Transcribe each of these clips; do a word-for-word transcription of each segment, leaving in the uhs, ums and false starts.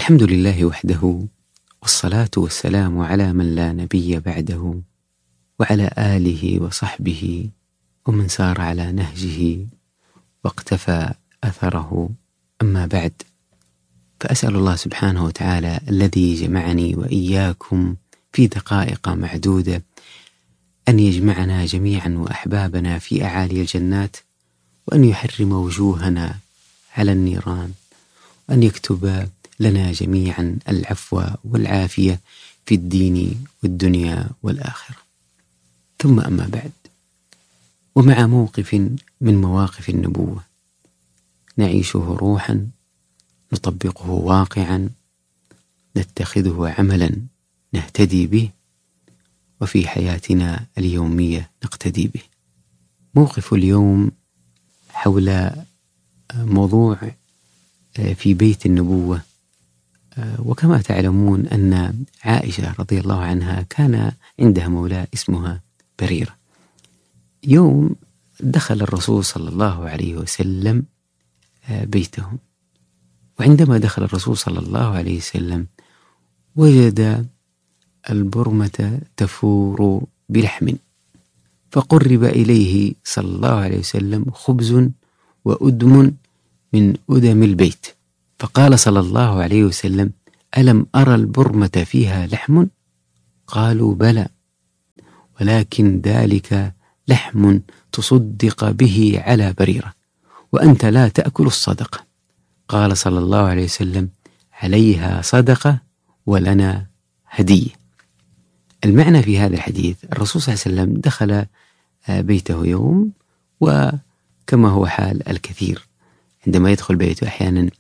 الحمد لله وحده، والصلاة والسلام على من لا نبي بعده، وعلى آله وصحبه ومن سار على نهجه واقتفى أثره. أما بعد، فأسأل الله سبحانه وتعالى الذي جمعني وإياكم في دقائق معدودة أن يجمعنا جميعا وأحبابنا في أعالي الجنات، وأن يحرم وجوهنا على النيران، وأن يكتب لنا جميعا العفو والعافية في الدين والدنيا والآخرة. ثم أما بعد، ومع موقف من مواقف النبوة نعيشه روحا، نطبقه واقعا، نتخذه عملا نهتدي به، وفي حياتنا اليومية نقتدي به. موقف اليوم حول موضوع في بيت النبوة. وكما تعلمون أن عائشة رضي الله عنها كان عندها مولاة اسمها بريرة. يوم دخل الرسول صلى الله عليه وسلم بيتهم، وعندما دخل الرسول صلى الله عليه وسلم وجد البرمة تفور بلحم، فقرب إليه صلى الله عليه وسلم خبز وأدم من أدم البيت، فقال صلى الله عليه وسلم: ألم أرى البرمة فيها لحم؟ قالوا: بلى، ولكن ذلك لحم تصدق به على بريرة، وأنت لا تأكل الصدقة. قال صلى الله عليه وسلم: عليها صدقة ولنا هدية. المعنى في هذا الحديث، الرسول صلى الله عليه وسلم دخل بيته يوم، وكما هو حال الكثير عندما يدخل بيته أحيانا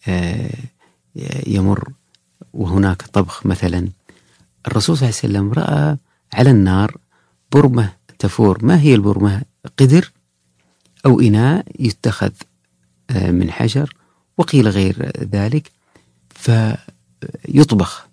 يمر وهناك طبخ مثلا. الرسول صلى الله عليه وسلم رأى على النار برمة تفور. ما هي البرمة؟ قدر أو إناء يتخذ من حجر، وقيل غير ذلك، فيطبخ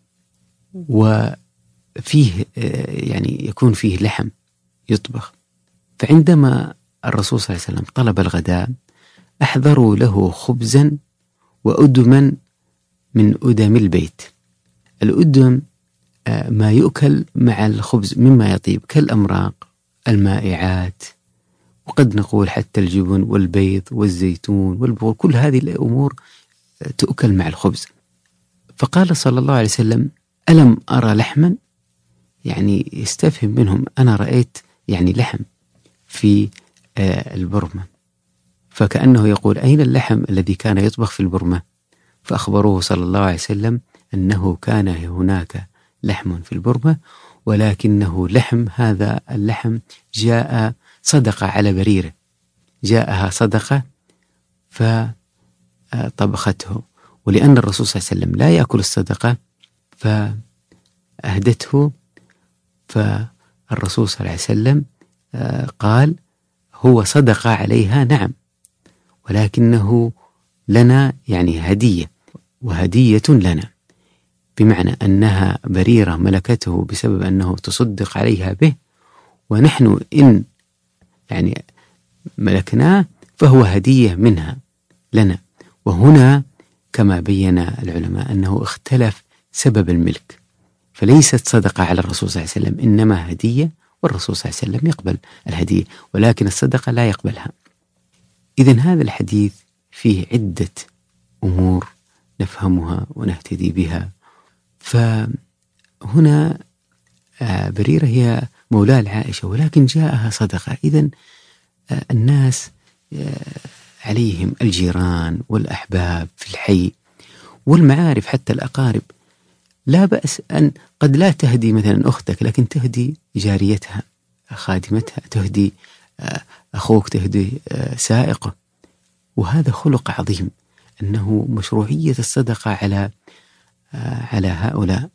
وفيه يعني يكون فيه لحم يطبخ. فعندما الرسول صلى الله عليه وسلم طلب الغداء أحضروا له خبزا وأدما من أدم البيت. الأدم ما يؤكل مع الخبز مما يطيب كالأمراق، المائعات، وقد نقول حتى الجبن والبيض والزيتون والبغل، كل هذه الأمور تؤكل مع الخبز. فقال صلى الله عليه وسلم: ألم أرى لحما؟ يعني يستفهم منهم: أنا رأيت يعني لحم في البرمة. فكأنه يقول: أين اللحم الذي كان يطبخ في البرمة؟ فأخبروه صلى الله عليه وسلم أنه كان هناك لحم في البرمة، ولكنه لحم، هذا اللحم جاء صدقة على بريرة، جاءها صدقة فطبخته. ولأن الرسول صلى الله عليه وسلم لا يأكل الصدقة فأهدته، فالرسول صلى الله عليه وسلم قال: هو صدقة عليها نعم، ولكنه لنا يعني هدية، وهدية لنا، بمعنى أنها بريرة ملكته بسبب أنه تصدق عليها به، ونحن إن يعني ملكناه فهو هدية منها لنا. وهنا كما بين العلماء أنه اختلف سبب الملك، فليست صدقة على الرسول صلى الله عليه وسلم، إنما هدية، والرسول صلى الله عليه وسلم يقبل الهدية، ولكن الصدقة لا يقبلها. إذن هذا الحديث فيه عدة أمور نفهمها ونهتدي بها. فهنا بريرة هي مولاة العائشة، ولكن جاءها صدقة. إذن الناس عليهم الجيران والأحباب في الحي والمعارف، حتى الأقارب، لا بأس أن قد لا تهدي مثلا أختك، لكن تهدي جاريتها، خادمتها، تهدي أخوك، تهدي سائقه. وهذا خلق عظيم، أنه مشروعية الصدقة على على هؤلاء،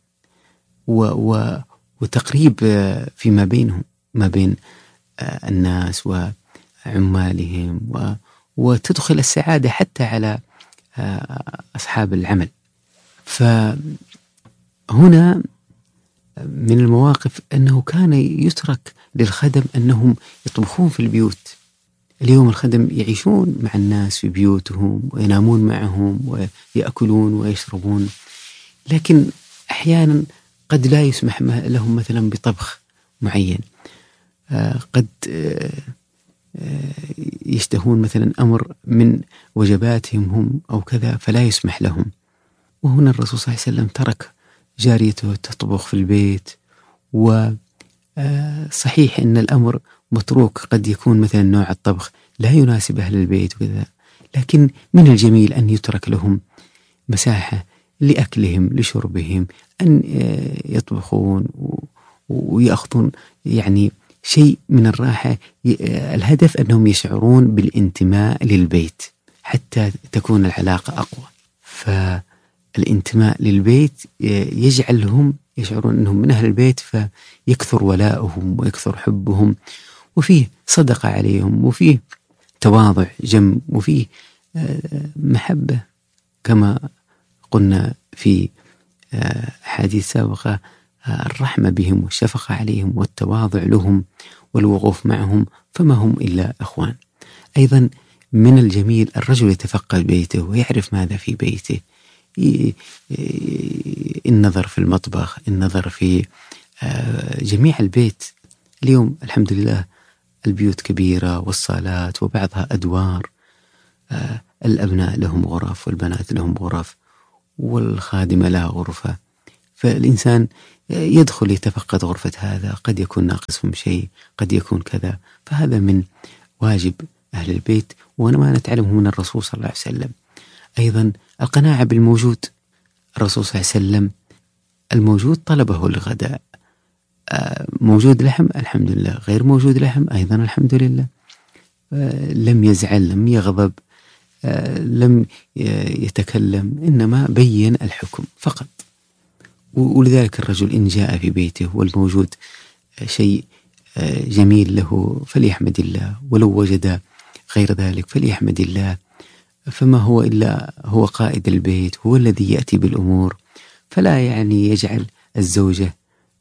وتقريب فيما بينهم، ما بين الناس وعمالهم، وتدخل السعادة حتى على أصحاب العمل. فهنا من المواقف أنه كان يترك للخدم أنهم يطبخون في البيوت. اليوم الخدم يعيشون مع الناس في بيوتهم، وينامون معهم، ويأكلون ويشربون. لكن أحيانا قد لا يسمح لهم مثلا بطبخ معين، قد يشتهون مثلا أمر من وجباتهم هم أو كذا فلا يسمح لهم. وهنا الرسول صلى الله عليه وسلم ترك جاريته تطبخ في البيت، وصحيح أن الأمر متروك، قد يكون مثلا نوع الطبخ لا يناسب أهل البيت وكذا، لكن من الجميل أن يترك لهم مساحة لأكلهم لشربهم، أن يطبخون ويأخذون يعني شيء من الراحة. الهدف أنهم يشعرون بالانتماء للبيت حتى تكون العلاقة أقوى. فالانتماء للبيت يجعلهم يشعرون أنهم من أهل البيت، فيكثر ولاؤهم ويكثر حبهم، وفيه صدقة عليهم، وفيه تواضع جم، وفيه محبة كما قلنا في حديث سابقة، الرحمة بهم والشفقة عليهم والتواضع لهم والوقوف معهم، فما هم إلا أخوان. أيضا من الجميل الرجل يتفقد بيته ويعرف ماذا في بيته، النظر في المطبخ، النظر في جميع البيت. اليوم الحمد لله البيوت كبيرة والصالات وبعضها أدوار، الأبناء لهم غرف والبنات لهم غرف والخادمة لها غرفة، فالإنسان يدخل يتفقد غرفة هذا، قد يكون ناقصهم شيء، قد يكون كذا. فهذا من واجب أهل البيت، وأنا ما نتعلمه من الرسول صلى الله عليه وسلم. أيضا القناعة بالموجود، الرسول صلى الله عليه وسلم الموجود طلبه الغداء، موجود لحم الحمد لله، غير موجود لحم أيضا الحمد لله، لم يزعل، لم يغضب، لم يتكلم، إنما بين الحكم فقط. ولذلك الرجل إن جاء في بيته والموجود شيء جميل له فليحمد الله، ولو وجد غير ذلك فليحمد الله، فما هو إلا هو قائد البيت، هو الذي يأتي بالأمور، فلا يعني يجعل الزوجة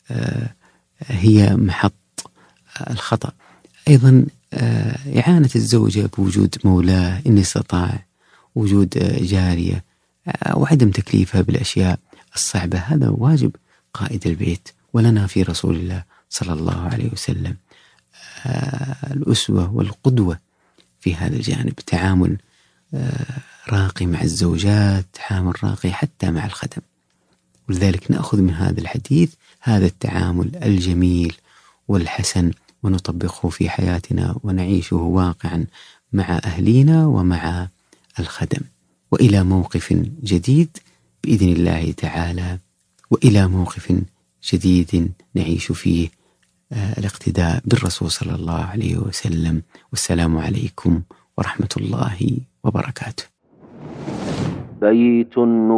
هي محط الخطأ. أيضا إعانة الزوجة بوجود مولاه إن استطاع، وجود جارية، وعدم تكليفها بالأشياء الصعبة، هذا واجب قائد البيت. ولنا في رسول الله صلى الله عليه وسلم الأسوة والقدوة في هذا الجانب، تعامل راقي مع الزوجات، تعامل راقي حتى مع الخدم. ولذلك نأخذ من هذا الحديث هذا التعامل الجميل والحسن، ونطبقه في حياتنا ونعيشه واقعا مع أهلينا ومع الخدم. وإلى موقف جديد بإذن الله تعالى، وإلى موقف جديد نعيش فيه الاقتداء بالرسول صلى الله عليه وسلم. والسلام عليكم ورحمة الله وبركاته. بيت